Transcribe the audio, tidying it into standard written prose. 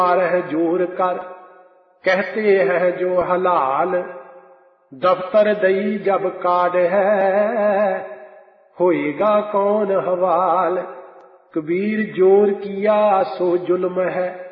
है जोर कर, कहते हैं जो हलाल, दफ्तर दई जब काड है, होएगा कौन हवाल। कबीर जोर किया सो जुल्म है,